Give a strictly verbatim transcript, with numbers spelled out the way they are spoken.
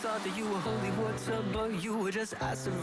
thought that you were holy water, but you were just acid